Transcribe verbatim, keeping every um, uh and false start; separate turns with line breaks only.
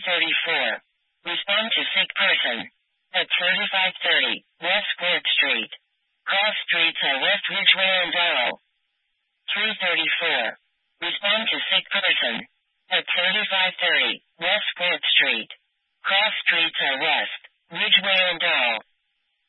thirty-four. Respond to sick person. At thirty-five thirty, West Court Street. Cross streets at West Ridgeway and Darrow. three thirty-four. Respond to sick person. At thirty-five thirty,